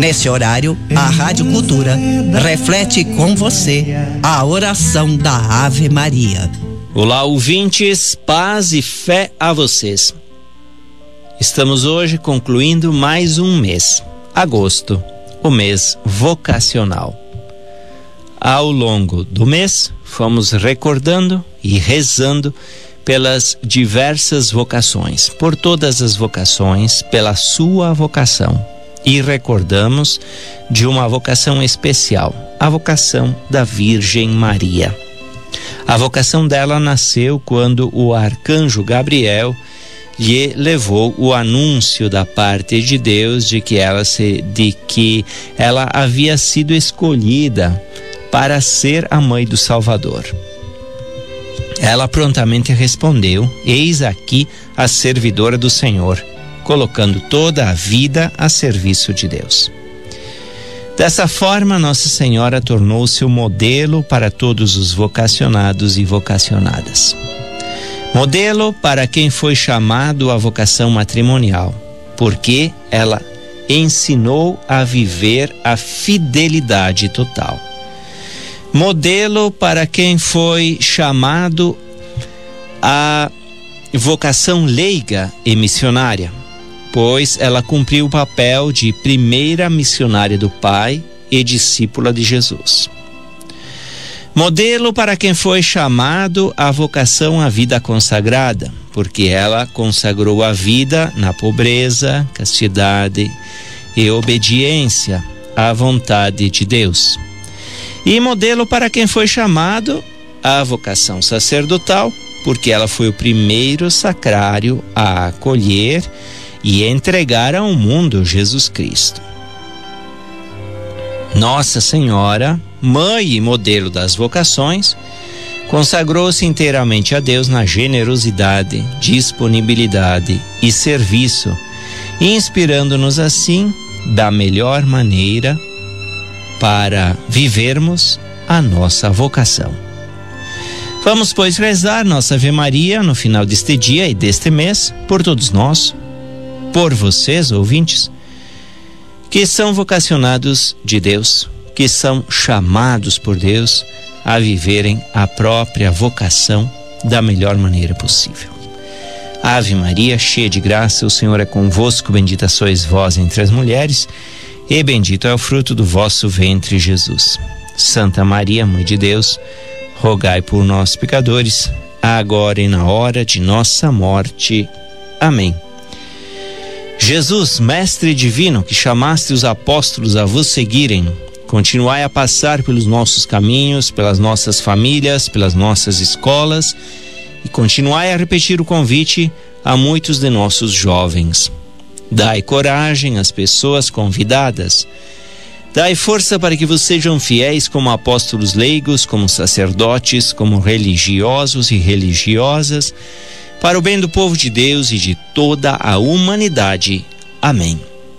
Nesse horário, a Rádio Cultura reflete com você a oração da Ave Maria. Olá, ouvintes, paz e fé a vocês. Estamos hoje concluindo mais um mês, agosto, o mês vocacional. Ao longo do mês, fomos recordando e rezando pelas diversas vocações, por todas as vocações, pela sua vocação. E recordamos de uma vocação especial, a vocação da Virgem Maria. A vocação dela nasceu quando o arcanjo Gabriel lhe levou o anúncio da parte de Deus de que ela havia sido escolhida para ser a mãe do Salvador. Ela prontamente respondeu: eis aqui a servidora do Senhor, colocando toda a vida a serviço de Deus. Dessa forma, Nossa Senhora tornou-se o modelo para todos os vocacionados e vocacionadas. Modelo para quem foi chamado à vocação matrimonial, porque ela ensinou a viver a fidelidade total. Modelo para quem foi chamado à vocação leiga e missionária, pois ela cumpriu o papel de primeira missionária do Pai e discípula de Jesus. Modelo para quem foi chamado à vocação à vida consagrada, porque ela consagrou a vida na pobreza, castidade e obediência à vontade de Deus. E modelo para quem foi chamado à vocação sacerdotal, porque ela foi o primeiro sacrário a acolher e entregar ao mundo Jesus Cristo. Nossa Senhora, mãe e modelo das vocações, consagrou-se inteiramente a Deus na generosidade, disponibilidade e serviço, inspirando-nos assim da melhor maneira para vivermos a nossa vocação. Vamos, pois, rezar nossa Ave Maria no final deste dia e deste mês, por todos nós, por vocês, ouvintes, que são vocacionados de Deus, que são chamados por Deus a viverem a própria vocação da melhor maneira possível. Ave Maria, cheia de graça, o Senhor é convosco, bendita sois vós entre as mulheres, e bendito é o fruto do vosso ventre, Jesus. Santa Maria, Mãe de Deus, rogai por nós, pecadores, agora e na hora de nossa morte. Amém. Jesus, Mestre Divino, que chamaste os apóstolos a vos seguirem, continuai a passar pelos nossos caminhos, pelas nossas famílias, pelas nossas escolas, e continuai a repetir o convite a muitos de nossos jovens. Dai coragem às pessoas convidadas. Dai força para que vos sejam fiéis como apóstolos leigos, como sacerdotes, como religiosos e religiosas, para o bem do povo de Deus e de toda a humanidade. Amém.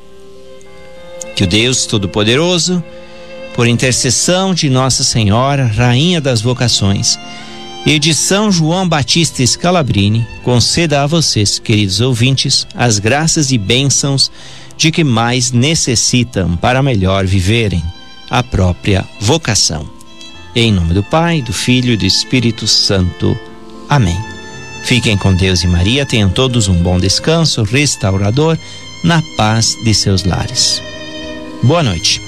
Que o Deus Todo-Poderoso, por intercessão de Nossa Senhora, Rainha das Vocações, e de São João Batista Scalabrini, conceda a vocês, queridos ouvintes, as graças e bênçãos de que mais necessitam para melhor viverem a própria vocação. Em nome do Pai, do Filho e do Espírito Santo. Amém. Fiquem com Deus e Maria, tenham todos um bom descanso restaurador na paz de seus lares. Boa noite.